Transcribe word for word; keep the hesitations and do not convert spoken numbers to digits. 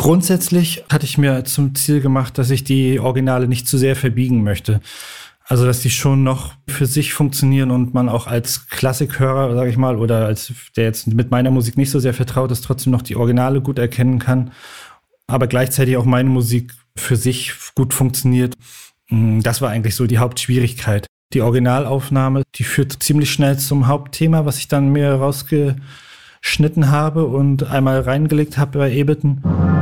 Grundsätzlich hatte ich mir zum Ziel gemacht, dass ich die Originale nicht zu sehr verbiegen möchte. Also, dass die schon noch für sich funktionieren und man auch als Klassikhörer, sage ich mal, oder als der jetzt mit meiner Musik nicht so sehr vertraut ist, trotzdem noch die Originale gut erkennen kann, aber gleichzeitig auch meine Musik für sich gut funktioniert. Das war eigentlich so die Hauptschwierigkeit. Die Originalaufnahme, die führt ziemlich schnell zum Hauptthema, was ich dann mir rausgeschnitten habe und einmal reingelegt habe bei Ableton.